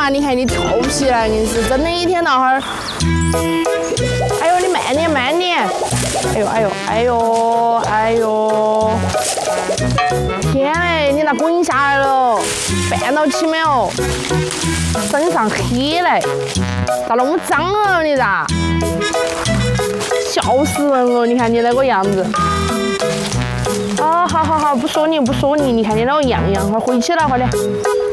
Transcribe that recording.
嘛？你看你调皮了，硬是真的一天到晚。哎呦，你慢点慢点！哎呦哎呦哎呦哎呦！天嘞，你那滚下来了，绊到起没有？身上黑嘞，咋那么脏啊？你咋？笑死人了！你看你那个样子。哦，好好好，不说你，你看你那个样，快回去了，快点。